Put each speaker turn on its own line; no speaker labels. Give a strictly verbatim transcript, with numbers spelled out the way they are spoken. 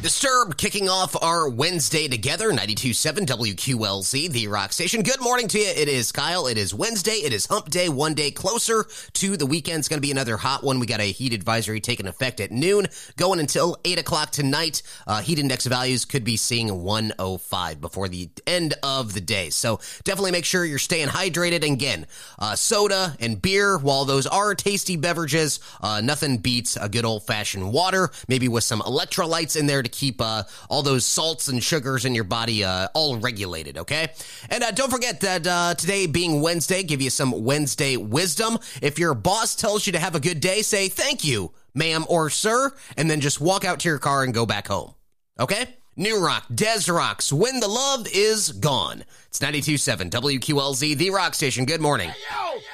Disturbed kicking off our Wednesday together, ninety-two point seven W Q L Z, the rock station. Good morning to you. It is Kyle. It is Wednesday. It is hump day, one day closer to the weekend. It's going to be another hot one. We got a heat advisory taking effect at noon, going until eight o'clock tonight. Uh, heat index values could be seeing one oh five before the end of the day. So definitely make sure you're staying hydrated. And again, uh, soda and beer, while those are tasty beverages, uh, nothing beats a good old-fashioned water, maybe with some electrolytes in there to keep uh, all those salts and sugars in your body uh, all regulated, okay? And uh, don't forget that uh, today being Wednesday, give you some Wednesday wisdom. If your boss tells you to have a good day, say thank you, ma'am or sir, and then just walk out to your car and go back home, okay? New Rock, Des Rocks, When the Love Is Gone. It's ninety-two point seven W Q L Z, the rock station. Good morning.
Hey, yo!